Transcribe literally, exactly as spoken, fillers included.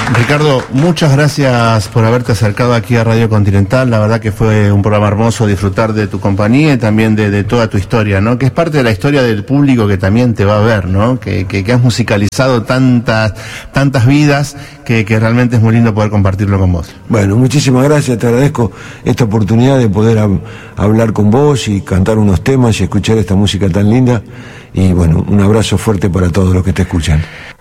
Ricardo, muchas gracias por haberte acercado aquí a Radio Continental. La verdad que fue un programa hermoso disfrutar de tu compañía y también de, de toda tu historia, ¿no? Que es parte de la historia del público que también te va a ver, ¿no? Que, que, que has musicalizado tantas, tantas vidas que, que realmente es muy lindo poder compartirlo con vos. Bueno, muchísimas gracias, te agradezco esta oportunidad de poder hab- hablar con vos y cantar unos temas y escuchar esta música tan linda. Y bueno, un abrazo fuerte para todos los que te escuchan.